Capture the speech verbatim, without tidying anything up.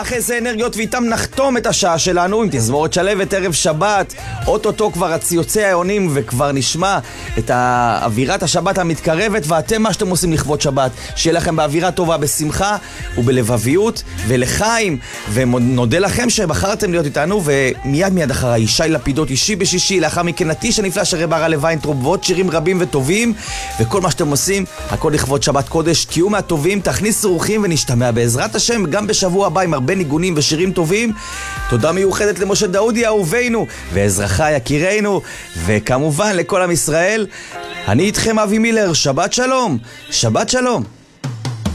איזה אנרגיות, ואיתם נחתום את השעה שלנו עם תזמורת שלבת ערב שבת. אוטוטו כבר יוצא העונים וכבר נשמע את אווירת השבת המתקרבת, ואתם מה שאתם עושים לכבוד שבת, שיהיה לכם באווירה טובה, בשמחה ובלבביות. ולחיים, ונודה לכם שבחרתם להיות איתנו. ומיד מיד אחריי שי לפידות אישי בשישי, לאחר מכן נטיש הנפלא של רב הרב ויינטרוב ועוד שירים רבים וטובים. וכל מה שאתם עושים הכל לכבוד שבת קודש. תהיו מהטובים, תכניסו אורחים, ונשתמע בעזרת השם גם בשבוע הבא עם הרבה ניגונים ושירים טובים. תודה מיוחדת למשה דאודי אהובנו ואזרחי יקירנו, וכמובן לכל עם ישראל. אני איתכם אבי מילר, שבת שלום, שבת שלום.